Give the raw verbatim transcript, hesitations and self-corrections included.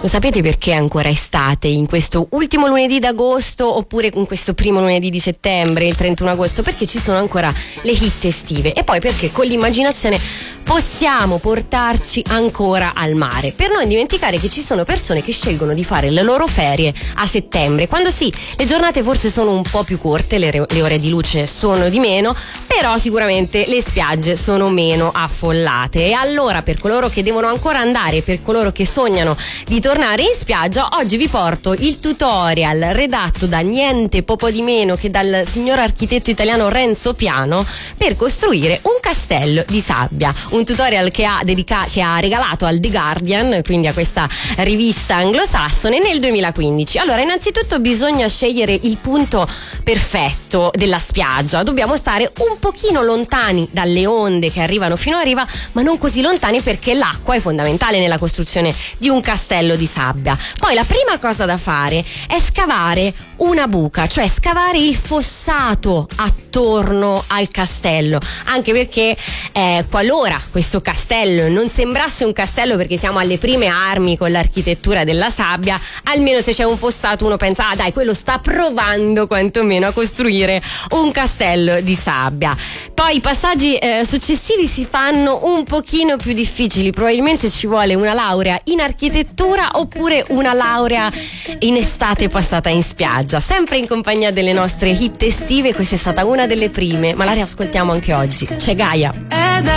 Lo sapete perché è ancora estate in questo ultimo lunedì d'agosto oppure in questo primo lunedì di settembre, il trentuno agosto? Perché ci sono ancora le hit estive e poi perché con l'immaginazione possiamo portarci ancora al mare, per non dimenticare che ci sono persone che scelgono di fare le loro ferie a settembre, quando sì, le giornate forse sono un po' più corte, le, re- le ore di luce sono di meno, però sicuramente le spiagge sono meno affollate. E allora, per coloro che devono ancora andare, per coloro che sognano di tornare in spiaggia, oggi vi porto il tutorial redatto da niente poco di meno che dal signor architetto italiano Renzo Piano per costruire un castello di sabbia. Un tutorial che ha, dedica- che ha regalato al The Guardian, quindi a questa rivista anglosassone, nel duemilaquindici. Allora, innanzitutto bisogna scegliere il punto perfetto della spiaggia. Dobbiamo stare un pochino lontani dalle onde che arrivano fino a riva, ma non così lontani, perché l'acqua è fondamentale nella costruzione di un castello di sabbia. Poi la prima cosa da fare è scavare una buca, cioè scavare il fossato attorno al castello, anche perché eh, qualora questo castello non sembrasse un castello perché siamo alle prime armi con l'architettura della sabbia, almeno se c'è un fossato uno pensa, ah dai, quello sta provando quantomeno a costruire un castello di sabbia. Poi i passaggi eh, successivi si fanno un pochino più difficili, probabilmente ci vuole una laurea in architettura oppure una laurea in estate passata in spiaggia, sempre in compagnia delle nostre hit estive. Questa è stata una delle prime, ma la riascoltiamo anche oggi. C'è Gaia.